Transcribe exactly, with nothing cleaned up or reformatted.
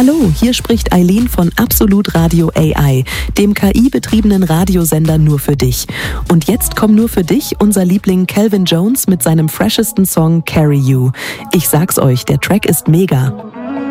Hallo, hier spricht Eileen von Absolut Radio A I, dem K I-betriebenen Radiosender nur für dich. Und jetzt kommt nur für dich unser Liebling Calvin Jones mit seinem freshesten Song Carry You. Ich sag's euch, der Track ist mega.